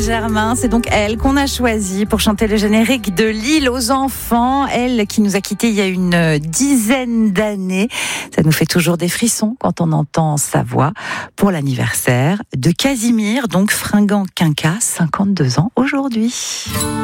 Germain, c'est donc elle qu'on a choisie pour chanter le générique de L'île aux enfants. Elle qui nous a quittés il y a une dizaine d'années. Ça nous fait toujours des frissons quand on entend sa voix pour l'anniversaire de Casimir, donc fringant quinca, 52 ans aujourd'hui.